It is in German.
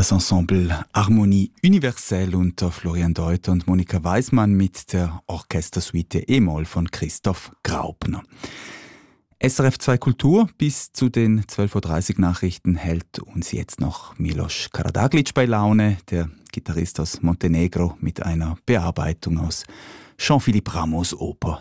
Das Ensemble Harmonie Universelle unter Florian Deuter und Monika Weismann mit der Orchestersuite E-Moll von Christoph Graupner. SRF 2 Kultur bis zu den 12.30 Uhr Nachrichten hält uns jetzt noch Milos Karadaglic bei Laune, der Gitarrist aus Montenegro, mit einer Bearbeitung aus Jean-Philippe Ramos Oper